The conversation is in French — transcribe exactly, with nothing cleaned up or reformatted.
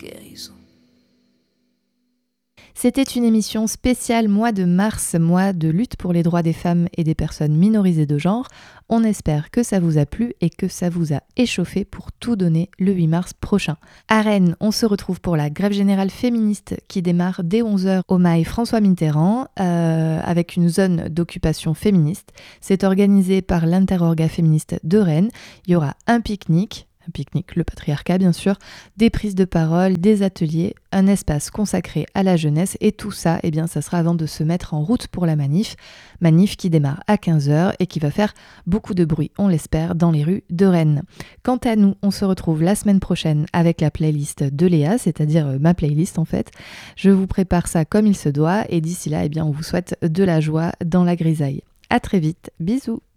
guérison. C'était une émission spéciale mois de mars, mois de lutte pour les droits des femmes et des personnes minorisées de genre. On espère que ça vous a plu et que ça vous a échauffé pour tout donner le huit mars prochain. À Rennes, on se retrouve pour la grève générale féministe qui démarre dès onze heures au mail François Mitterrand euh, avec une zone d'occupation féministe. C'est organisé par l'Interorga féministe de Rennes. Il y aura un pique-nique. Un pique-nique, le patriarcat bien sûr, des prises de parole, des ateliers, un espace consacré à la jeunesse et tout ça, eh bien, ça sera avant de se mettre en route pour la manif. Manif qui démarre à quinze heures et qui va faire beaucoup de bruit, on l'espère, dans les rues de Rennes. Quant à nous, on se retrouve la semaine prochaine avec la playlist de Léa, c'est-à-dire ma playlist en fait. Je vous prépare ça comme il se doit et d'ici là, eh bien, on vous souhaite de la joie dans la grisaille. À très vite, bisous.